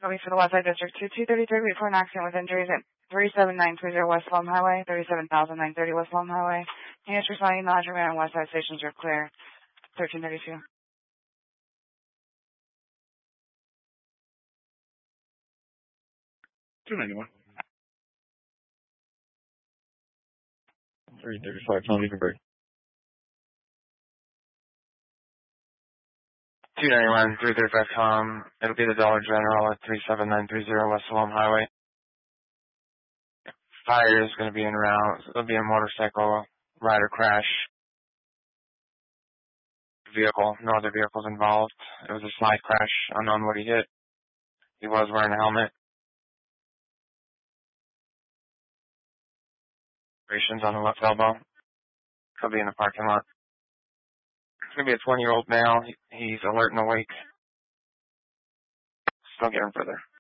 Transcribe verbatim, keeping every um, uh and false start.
Going for the Westside District two two thirty-three, report an accident with injuries at three seven nine three zero West Lum Highway, thirty-seven thousand nine hundred thirty West Lum Highway. Units responding to Laundromat and Westside stations are clear. thirteen thirty-two. two ninety-one. three thirty-five, no leaving break. two ninety-one, three thirty-five com. It'll be the Dollar General at three seven nine three zero West Salem Highway. Fire is going to be en route. It'll be a motorcycle rider crash. Vehicle, no other vehicles involved. It was a slide crash, unknown what he hit. He was wearing a helmet. Operations on the left elbow. He'll be in the parking lot. It's going to be a twenty-year-old male. He, he's alert and awake. Still getting further.